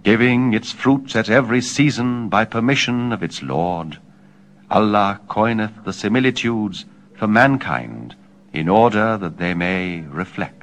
Giving its fruits at every season by permission of its Lord, Allah coineth the similitudes for mankind in order that they may reflect.